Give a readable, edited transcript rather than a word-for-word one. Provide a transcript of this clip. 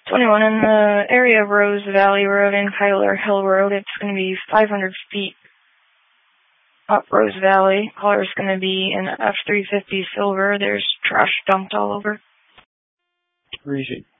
21 in the area of Rose Valley Road and Kyler Hill Road. It's going to be 500 feet up Rose Valley. Caller's going to be in F-350 Silver. There's trash dumped all over. Appreciate it.